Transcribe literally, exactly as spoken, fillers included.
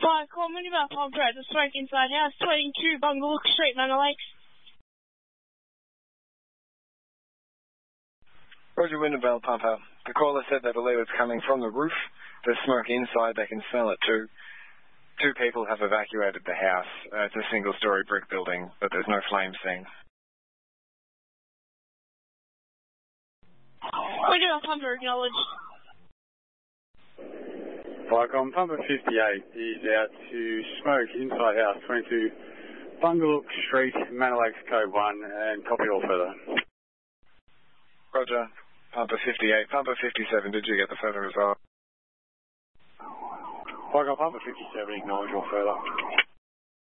Hi, call me about Pumper at the smoke inside house, twenty-two Bungalow Street, Manor Lakes. Roger Winterbell, Pumper. The caller said they believe it's coming from the roof. There's smoke inside, they can smell it too. Two people have evacuated the house. Uh, it's a single-storey brick building, but there's no flame seen. Winterbell, Pumper, acknowledged. Vicom, Pumper fifty-eight is out to smoke inside house, twenty-two Bungalow Street, Manor Lakes, Code one, and copy all further. Roger. Pumper fifty-eight. Pumper fifty-seven, did you get the further result? Vicom, Pumper fifty-seven, acknowledge all further.